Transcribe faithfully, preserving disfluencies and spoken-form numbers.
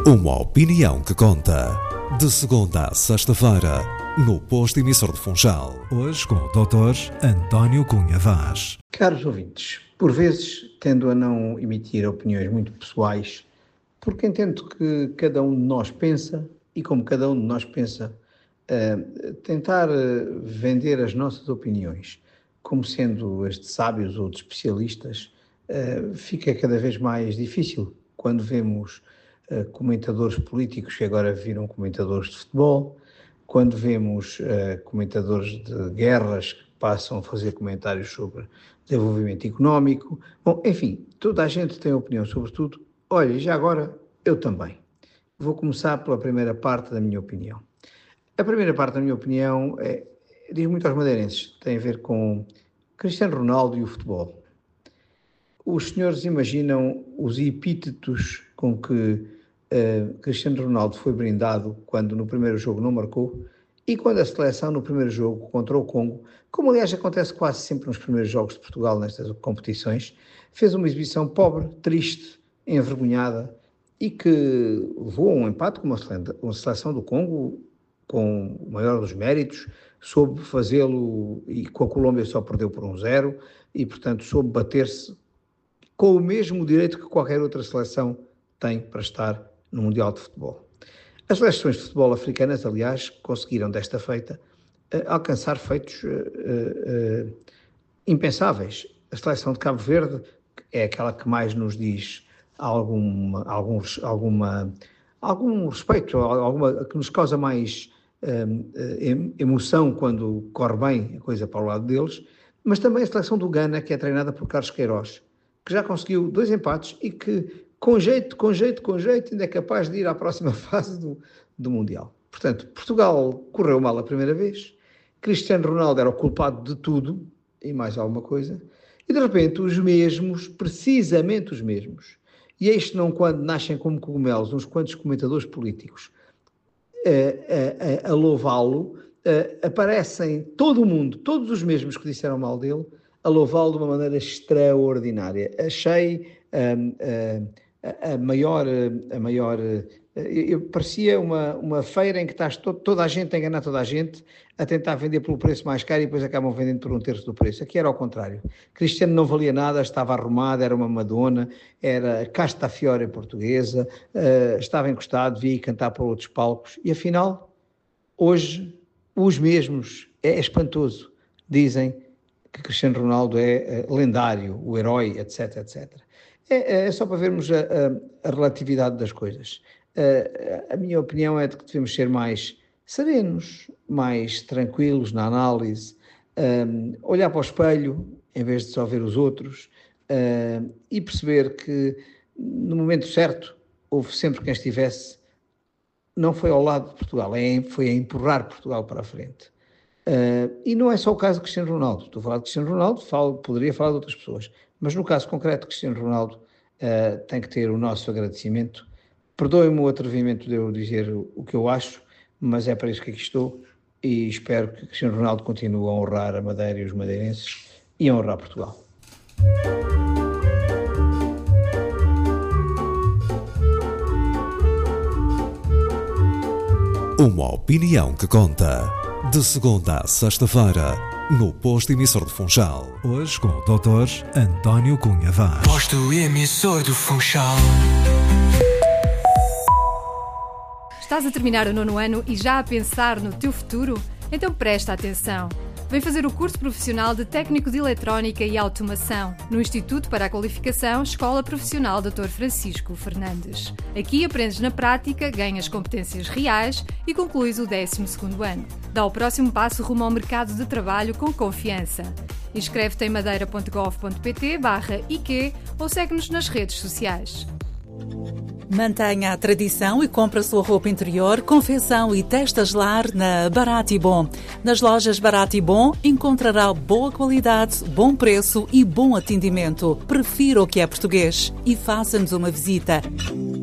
Uma opinião que conta. De segunda a sexta-feira, no Posto Emissor de Funchal. Hoje com o doutor António Cunha Vaz. Caros ouvintes, por vezes tendo a não emitir opiniões muito pessoais, porque entendo que cada um de nós pensa, e como cada um de nós pensa, uh, tentar uh, vender as nossas opiniões como sendo as de sábios ou de especialistas, uh, fica cada vez mais difícil quando vemos uh, comentadores políticos que agora viram comentadores de futebol, quando vemos uh, comentadores de guerras que passam a fazer comentários sobre desenvolvimento económico. Bom, enfim, toda a gente tem opinião sobre tudo. Olha, já agora eu também. Vou começar pela primeira parte da minha opinião. A primeira parte da minha opinião é, diz muito aos madeirenses, tem a ver com Cristiano Ronaldo e o futebol. Os senhores imaginam os epítetos com que uh, Cristiano Ronaldo foi brindado quando no primeiro jogo não marcou e quando a seleção no primeiro jogo contra o Congo, como aliás acontece quase sempre nos primeiros jogos de Portugal nestas competições, fez uma exibição pobre, triste, envergonhada e que levou a um empate com uma seleção do Congo com o maior dos méritos, soube fazê-lo e com a Colômbia só perdeu por um zero e portanto soube bater-se com o mesmo direito que qualquer outra seleção tem para estar no Mundial de Futebol. As seleções de futebol africanas, aliás, conseguiram desta feita uh, alcançar feitos uh, uh, impensáveis. A seleção de Cabo Verde é aquela que mais nos diz alguma, algum, alguma, algum respeito, alguma, que nos causa mais uh, emoção quando corre bem a coisa para o lado deles, mas também a seleção do Ghana, que é treinada por Carlos Queiroz, que já conseguiu dois empates e que, com jeito, com jeito, com jeito, ainda é capaz de ir à próxima fase do, do Mundial. Portanto, Portugal correu mal a primeira vez, Cristiano Ronaldo era o culpado de tudo, e mais alguma coisa, e de repente os mesmos, precisamente os mesmos, e isto não quando nascem como cogumelos uns quantos comentadores políticos a, a, a louvá-lo, a, aparecem todo o mundo, todos os mesmos que disseram mal dele, a louvá-lo de uma maneira extraordinária. Achei um, a, a maior, a maior eu, parecia uma, uma feira em que está todo, toda a gente a enganar toda a gente, a tentar vender pelo preço mais caro e depois acabam vendendo por um terço do preço. Aqui era ao contrário. Cristiano não valia nada, estava arrumado, era uma Madonna, era casta fiore portuguesa, uh, estava encostado, via cantar por outros palcos e afinal, hoje, os mesmos, é espantoso, dizem que Cristiano Ronaldo é uh, lendário, o herói, etc, etcétera. É, é só para vermos a, a, a relatividade das coisas. Uh, a minha opinião é de que devemos ser mais serenos, mais tranquilos na análise, um, olhar para o espelho em vez de só ver os outros uh, e perceber que no momento certo houve sempre quem estivesse, não foi ao lado de Portugal, é, foi a empurrar Portugal para a frente. Uh, e não é só o caso de Cristiano Ronaldo, estou a falar de Cristiano Ronaldo, falo, poderia falar de outras pessoas, mas no caso concreto de Cristiano Ronaldo uh, tem que ter o nosso agradecimento. Perdoem-me o atrevimento de eu dizer o que eu acho, mas é para isso que aqui estou e espero que Cristiano Ronaldo continue a honrar a Madeira e os madeirenses e a honrar Portugal. Uma opinião que conta. De segunda a sexta-feira, no Posto Emissor de Funchal. Hoje com o doutor António Cunha Vaz. Posto Emissor de Funchal. Estás a terminar o nono ano e já a pensar no teu futuro? Então presta atenção. Vem fazer o curso profissional de Técnico de Eletrónica e Automação no Instituto para a Qualificação Escola Profissional doutor Francisco Fernandes. Aqui aprendes na prática, ganhas competências reais e concluis o décimo segundo ano. Dá o próximo passo rumo ao mercado de trabalho com confiança. Inscreve-te em madeira ponto gov ponto pt barra I Q ou segue-nos nas redes sociais. Mantenha a tradição e compre a sua roupa interior, confecção e testas lar na Barato e Bom. Nas lojas Barato e Bom encontrará boa qualidade, bom preço e bom atendimento. Prefira o que é português e faça-nos uma visita.